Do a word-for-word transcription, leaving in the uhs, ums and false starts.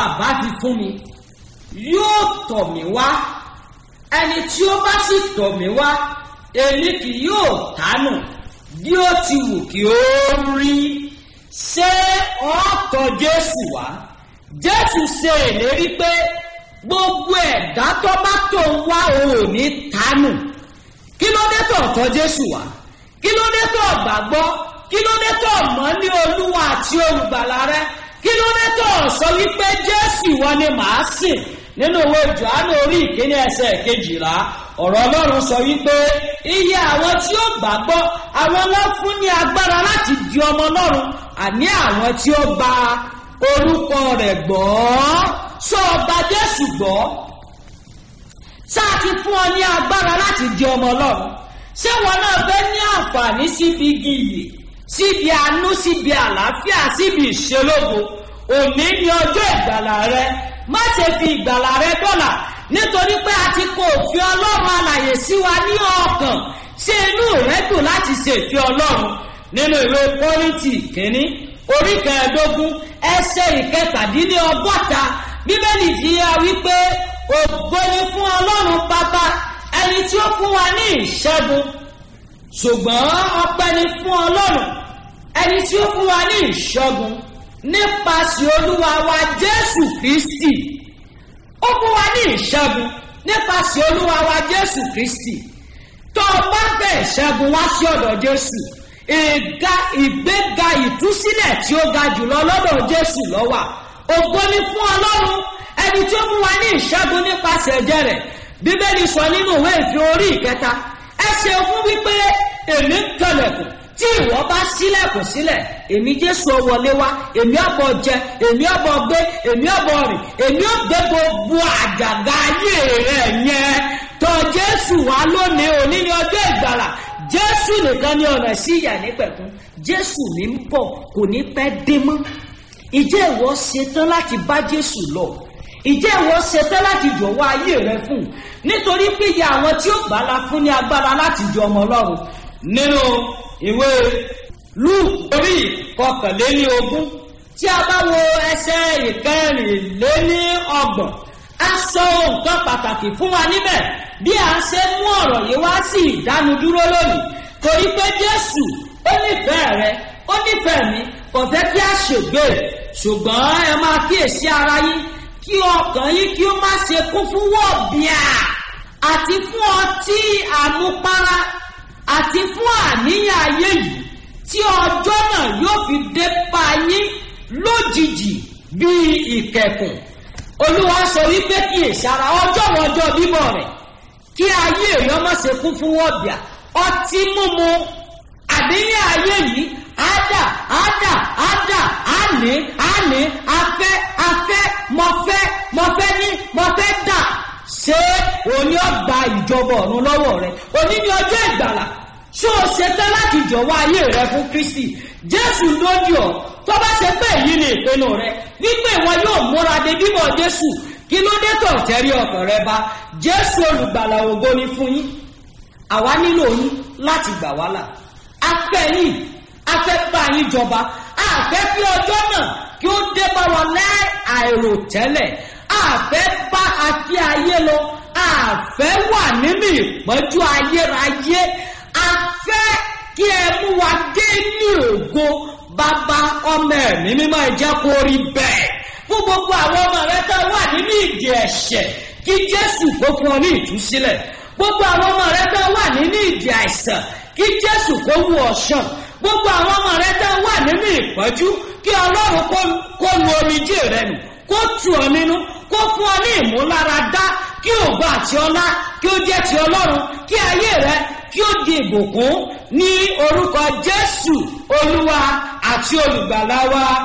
bàbá fi fún mi yóò tọ̀ mí wá, ẹni tí ó bá sì tọ̀ mí wá èmi kì yóò tánù bí ó ti wù kí ó rí. Ṣé ó tọ̀ Jésù wá? Jésù ṣe ìlérí pé gbogbo ẹ̀dá tó bá tó ń wá òun ò ní tánù. Kí ló dé tó tọ̀ Jésù wá? Kí ló dé tó gbàgbọ́? Kí ló dé tó mọ̀ ní Olúwa àti olùgbàlà rẹ? Kí ló dé tó sọ wípé Jésù wọn ni màá sìn? Nínú ìwé Jòhánù orí ìkíní ẹsẹ̀ kejìlá, ọ̀rọ̀ Ọlọ́run sọ wípé iye àwọn tí ó gbàgbọ́ àwọn ló fún ní agbára láti di ọmọ Ọlọ́run, àní àwọn tí ó gba orúkọ rẹ̀ gbọ́. Sọ gba Jésù gbọ́? Ṣáà ti fún ọ ní agbára láti di ọmọ Ọlọ́run? Ṣé wọn náà fẹ́ ní àǹfààní síbi igi ìyè, síbi àánú, síbi àlàáfíà, síbi ìṣelógo? Òní ni ọjọ́ ìgbàlà rẹ. Má ṣe fi ìgbàlà rẹ dọ́là, nítorí pé a ti kó òfin Ọlọ́run alààyè sí wa ní ọkàn. Ṣé inú rẹ dùn láti ṣe ìfẹ́ Ọlọ́run? Nínú ìwé Kọ́ríńtì kìíní orí kẹẹ̀ẹ́dógún ẹsẹ̀ ìkẹtàdínlọ́gọ́ta, Bíbélì fi yé wa wípé ògo ni fún Ọlọ́run Bàbá, ẹni tí ó fún wa ní ìṣẹ́gun. Ṣùgbọ́n ọpẹ́ ni fún Ọlọ́run ẹni tí ó fún wa ní ìṣẹ́gun nípasẹ̀ Olúwa wa Jésù Kristi. Ó fún wa ní ìṣẹ́gun nípasẹ̀ Olúwa wa Jésù Kristi. Tó o bá gbé ìṣẹ́gun wá sí ọ̀dọ̀ Jésù, ìga ìgbéga ìtúsílẹ̀ tí ó ga jùlọ lọ́dọ̀ Jésù ló wà. Ògo ni fún Ọlọ́run ẹni tí ó fún wa ní ìṣẹ́gun nípasẹ̀ ẹ̀jẹ̀ rẹ̀. Bíbélì sọ nínú ìwé Ìfihàn orí ìkẹta ẹsẹ̀ ogún wípé èmi ń kànlẹ̀kùn, tí ìwọ bá ṣílẹ̀kùn sílẹ̀ èmi Jésù ó wọlé wá, èmi ó bọ́ jẹ, èmi ó bọ́ gbé, èmi ó bọ́ rìn, èmi ó gbé gbogbo àjàgà ayé rẹ̀ yẹn. Tọ̀ Jésù wá lónìí, òní ni ọjọ́ ìgbàlà. Jésù nìkan ni ọ̀nà sí ìyà nípẹ̀kun. Jésù ní ń bọ̀, kò ní pẹ́ dé mọ́. Ìjẹ́ ìwọ ṣetán láti bá Jésù lọ? Ìjẹ́ ìwọ ṣetán láti jọ̀wọ́ ayé rẹ fún? Nítorí pé ìyà àwọn tí ó gbàlà fún ní agbára láti di ọmọ Ọlọ́run. Nínú ìwé Lúùkù orí kọkànléní ogún, tí a bá wo ẹsẹ̀ ìkẹrìnléní ọgbọ̀n, a sọ nǹkan pàtàkì fún wa níbẹ̀ bí a ṣe mú ọ̀rọ̀ yìí wá sí ìdánudúró lónìí. Torí pé Jésù ó nífẹ̀ẹ́ rẹ, ó nífẹ̀ẹ́ mi, kò fẹ́ kí a ṣègbè. Ṣùgbọ́n ẹ máa kíyèsí ara yín, kí ọkàn yín kí ó má ṣe kún fún wọ̀bìà àti fún ọtí àmupara àti fún àníyàn ayé yìí, tí ọjọ́ náà yóò fi dé bá yín lójijì bíi ìkẹ̀kùn. Olúwa sọ wípé kíyèsí ara ọjọ́ wọn ọjọ́ bíbọ̀ rẹ̀, kí ayé èèyàn má ṣe kún fún wọ̀bìà, ọtí mímu, àníyàn ayé yìí, ádà ádà ádà àní àní afẹ́ afẹ́ mọ̀fẹ́ mọ̀fẹ́ ní mọ̀fẹ́ dà. Ṣé òní ọgbà ìjọba ọ̀run lọ́wọ́ rẹ? Òní ni ọjọ́ ìgbàlà. Ṣé o ṣetán láti jọ̀wọ́ ayé rẹ fún Kristi? Jésù lódì ọ́. Tó bá ṣe pé èyí ni ìpinnu rẹ wípé ìwọ yóò múra de bíbọ̀ Jésù, kí ló dé tó tẹrí ọkàn rẹ bá? Jésù olùgbàlà ògo ni fún yín. Àwa nílò yín láti gbà wá là. A fẹ́ yín, a fẹ́ bá yín jọba. A fẹ́ kí ọjọ́ náà kí ó dé bá wa láì àìròtẹ́lẹ̀. A fẹ́ bá àti ayé lọ. A fẹ́ wà nínú ìpọ́njú ayérayé. A fẹ́ kí ẹ mú wa dé ní ògo. Bàbá, ọmọ ẹ̀mí mímọ́ ẹ jẹ́ kó rí bẹ́ẹ̀. Fún gbogbo àwọn ọmọ rẹ tó wà nínú ìdè ẹ̀ṣẹ̀, kí Jésù kó fún ọ ní ìtúsílẹ̀. Gbogbo àwọn ọmọ rẹ tó wà nínú ìdè àìsàn, kí Jésù kó wú ọ sàn. Gbogbo àwọn ọmọ rẹ tó wà nínú ìpọ́njú, kí Ọlọ́run kó lu omijé rẹ nù, kó tù ọ nínú, kó fún ọ ní ìmúláradá, kí ògo àti ọlá kí ó jẹ́ ti Ọlọ́run, kí ayé rẹ kí ó di ìbùkún ní orúkọ Jésù Olúwa àti olùgbàlà wa.